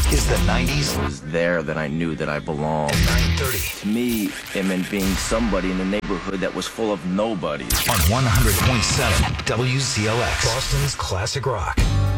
is the 90s. It was there that I knew that I belonged. 930. To me, it meant being somebody in a neighborhood that was full of nobodies. On 100.7 WCLX. Boston's classic rock.